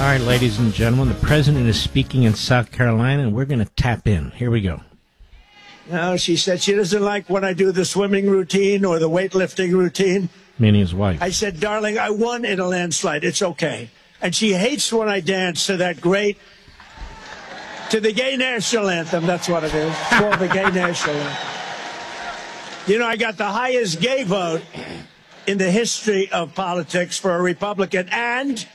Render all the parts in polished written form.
All right, ladies and gentlemen, the president is speaking in South Carolina, and we're going to tap in. Here we go. No, she said she doesn't like when I do the swimming routine or the weightlifting routine. Meaning his wife. I said, darling, I won in a landslide. It's okay. And she hates when I dance to the gay national anthem. That's what it is. It's called the gay national anthem. You know, I got the highest gay vote in the history of politics for a Republican, and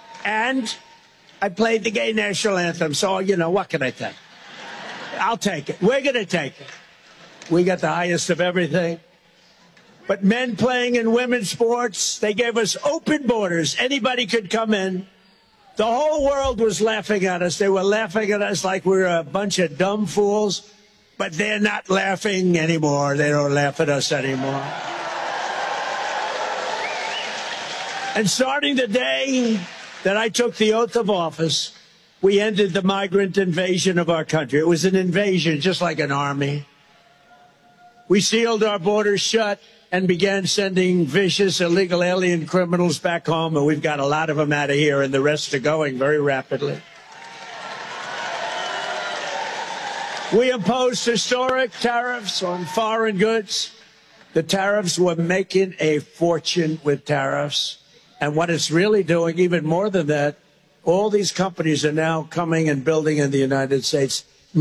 I played the gay national anthem. So, you know, what can I tell you? I'll take it. We're going to take it. We got the highest of everything. But men playing in women's sports, they gave us open borders. Anybody could come in. The whole world was laughing at us. They were laughing at us like we were a bunch of dumb fools. But they're not laughing anymore. They don't laugh at us anymore. And starting the day that I took the oath of office, we ended the migrant invasion of our country. It was an invasion, just like an army. We sealed our borders shut and began sending vicious illegal alien criminals back home, and we've got a lot of them out of here, and the rest are going very rapidly. We imposed historic tariffs on foreign goods. The tariffs were making a fortune with tariffs. And what it's really doing, even more than that, all these companies are now coming and building in the United States.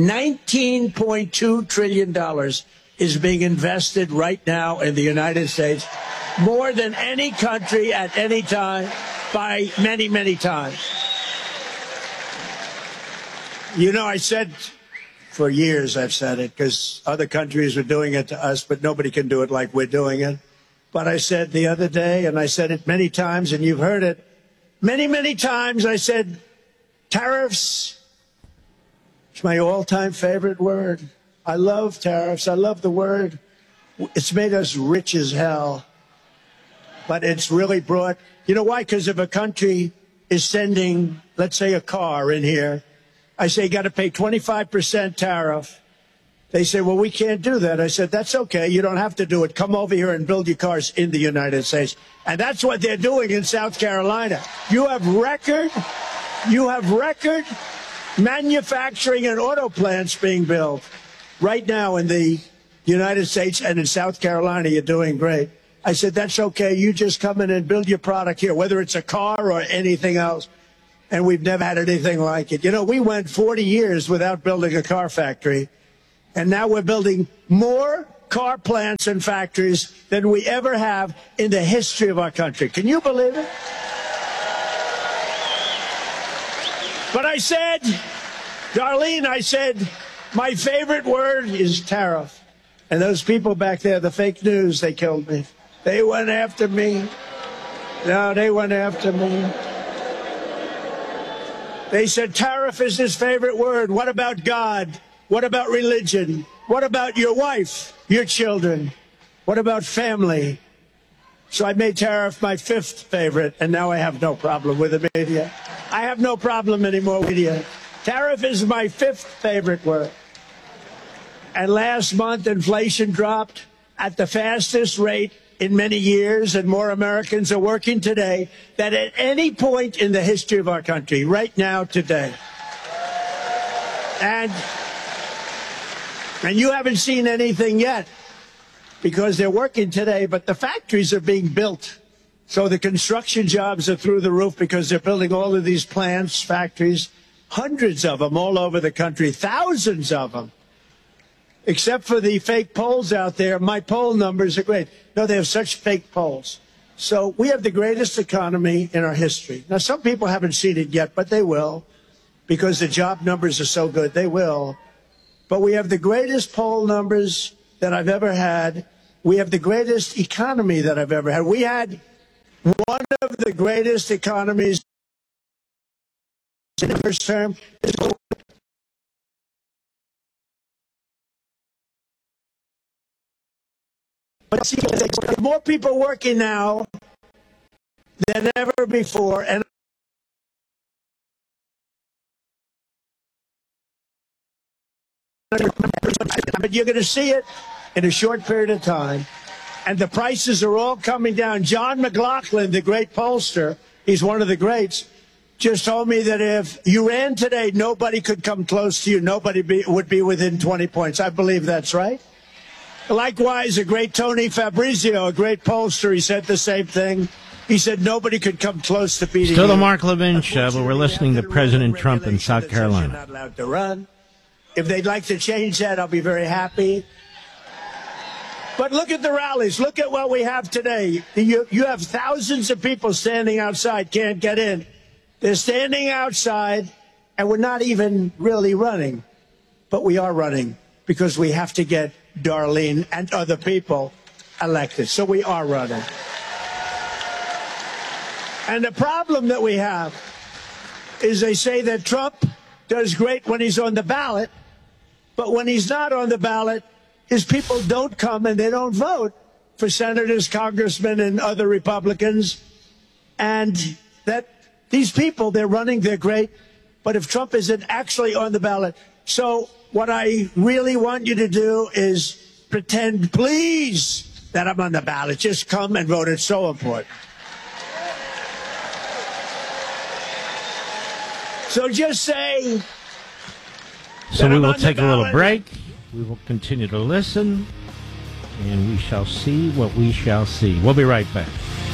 $19.2 trillion is being invested right now in the United States, more than any country at any time by many, many times. You know, I said for years, I've said it, because other countries are doing it to us, but nobody can do it like we're doing it. But I said the other day, and I said it many times, and you've heard it many, many times, I said, tariffs is my all-time favorite word. I love tariffs. I love the word. It's made us rich as hell. But it's really brought, you know why? Because if a country is sending, let's say, a car in here, I say, you got to pay 25% tariff. They say, well, we can't do that. I said, that's okay. You don't have to do it. Come over here and build your cars in the United States. And that's what they're doing in South Carolina. You have record manufacturing and auto plants being built right now in the United States, and in South Carolina, you're doing great. I said, that's okay. You just come in and build your product here, whether it's a car or anything else. And we've never had anything like it. You know, we went 40 years without building a car factory. And now we're building more car plants and factories than we ever have in the history of our country. Can you believe it? But I said, Darlene, I said, my favorite word is tariff. And those people back there, the fake news, they killed me. They went after me. No, they went after me. They said tariff is his favorite word. What about God? What about religion? What about your wife, your children? What about family? So I made tariff my fifth favorite, and now I have no problem with the media. I have no problem anymore with media. Tariff is my fifth favorite word. And last month, inflation dropped at the fastest rate in many years, and more Americans are working today than at any point in the history of our country, right now, today. And you haven't seen anything yet because they're working today, but the factories are being built. So the construction jobs are through the roof because they're building all of these plants, factories, hundreds of them all over the country, thousands of them. Except for the fake polls out there, my poll numbers are great. No, they have such fake polls. So we have the greatest economy in our history. Now, some people haven't seen it yet, but they will, because the job numbers are so good. They will. But we have the greatest poll numbers that I've ever had. We have the greatest economy that I've ever had. We had one of the greatest economies in the first term. But see, there's more people working now than ever before. And but you're going to see it in a short period of time. And the prices are all coming down. John McLaughlin, the great pollster, he's one of the greats. just told me that if you ran today, nobody could come close to you. Nobody would be within 20 points. I believe that's right. Likewise, a great Tony Fabrizio, a great pollster, he said the same thing. He said nobody could come close to beating Still you. the Mark Levin Show, but we're listening to President Trump in South Carolina. Not allowed to run. If they'd like to change that, I'll be very happy. But look at the rallies. Look at what we have today. You have thousands of people standing outside, can't get in. They're standing outside, and we're not even really running. But we are running because we have to get Darlene and other people elected. So we are running. And the problem that we have is they say that Trump does great when he's on the ballot, but when he's not on the ballot, his people don't come and they don't vote for senators, congressmen, and other Republicans. And that these people, they're running, they're great, but if Trump isn't actually on the ballot. So what I really want you to do is pretend, please, that I'm on the ballot. Just come and vote. It's so important. So just say. So we will take a little break. We will continue to listen, and we shall see what we shall see. We'll be right back.